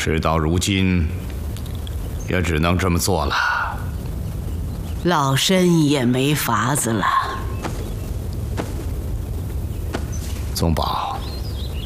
事到如今，也只能这么做了。 老身也没法子了。 宗宝。